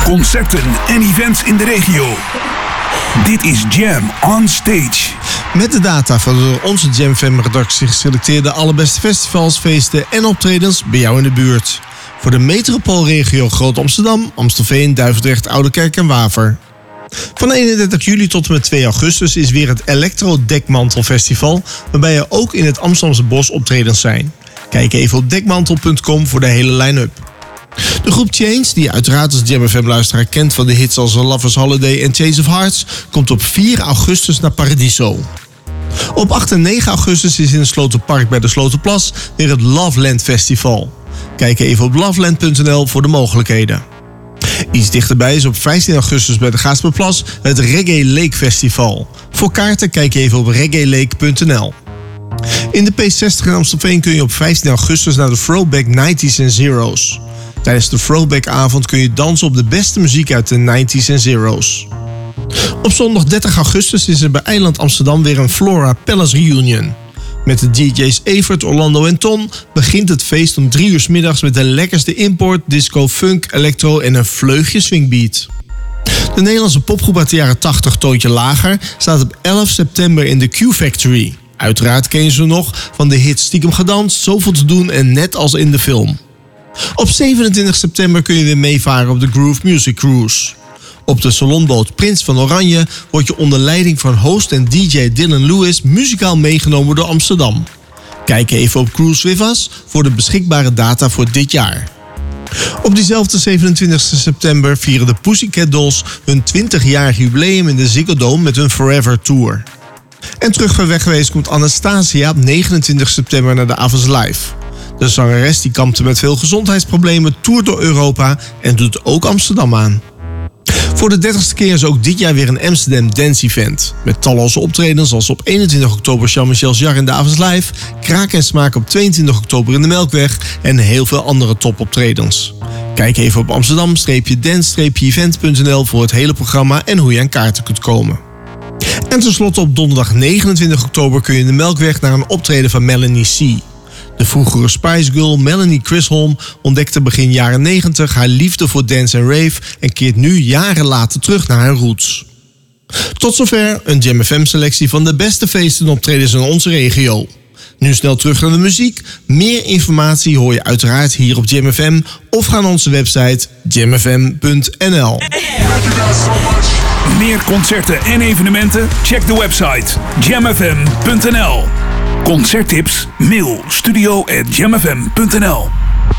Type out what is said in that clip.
concerten en events in de regio. Dit is Jam on Stage. Met de data van de door onze Jam FM-redactie geselecteerde allerbeste festivals, feesten en optredens bij jou in de buurt. Voor de metropoolregio Groot Amsterdam, Amstelveen, Duivendrecht, Oudekerk en Waver. Van 31 juli tot en met 2 augustus is weer het Electro Dekmantelfestival, waarbij er ook in het Amsterdamse Bos optredens zijn. Kijk even op dekmantel.com voor de hele line-up. De groep Change, die je uiteraard als Jam FM-luisteraar kent van de hits als Lover's Holiday en Chase of Hearts, komt op 4 augustus naar Paradiso. Op 8 en 9 augustus is in het Sloterpark bij de Sloterplas weer het Loveland Festival. Kijk even op loveland.nl voor de mogelijkheden. Iets dichterbij is op 15 augustus bij de Gaasperplas het Reggae Lake Festival. Voor kaarten kijk even op reggaelake.nl. In de P60 in Amstelveen kun je op 15 augustus naar de Throwback 90s en Zero's. Tijdens de Throwback-avond kun je dansen op de beste muziek uit de 90s en Zero's. Op zondag 30 augustus is er bij Eiland Amsterdam weer een Flora Palace Reunion. Met de DJ's Evert, Orlando en Ton begint het feest om 3 uur 's middags met de lekkerste import, disco, funk, electro en een vleugje swingbeat. De Nederlandse popgroep uit de jaren 80, Toontje Lager, staat op 11 september in de Q-Factory. Uiteraard ken je ze nog van de hit Stiekem gedanst, Zoveel te doen en Net als in de film. Op 27 september kun je weer meevaren op de Groove Music Cruise. Op de salonboot Prins van Oranje word je onder leiding van host en DJ Dylan Lewis muzikaal meegenomen door Amsterdam. Kijk even op Cruise With Us voor de beschikbare data voor dit jaar. Op diezelfde 27 september vieren de Pussycat Dolls hun 20-jarig jubileum in de Ziggo Dome met hun Forever Tour. En terug van weg geweest komt Anastasia op 29 september naar de Avonds Live. De zangeres die kampte met veel gezondheidsproblemen, toert door Europa en doet ook Amsterdam aan. Voor de 30ste keer is ook dit jaar weer een Amsterdam Dance Event. Met talloze optredens als op 21 oktober Jean-Michel Jarre in de Avonds Live, Kraak en Smaak op 22 oktober in de Melkweg en heel veel andere topoptredens. Kijk even op amsterdam-dance-event.nl voor het hele programma en hoe je aan kaarten kunt komen. En tenslotte op donderdag 29 oktober kun je in de Melkweg naar een optreden van Melanie C. De vroegere Spice Girl Melanie Chisholm ontdekte begin jaren 90 haar liefde voor dance en rave en keert nu jaren later terug naar haar roots. Tot zover een Jam FM selectie van de beste feesten en optredens in onze regio. Nu snel terug naar de muziek. Meer informatie hoor je uiteraard hier op Jam FM of ga naar onze website jamfm.nl. Meer concerten en evenementen? Check de website jamfm.nl. Concerttips? Mail studio@jamfm.nl.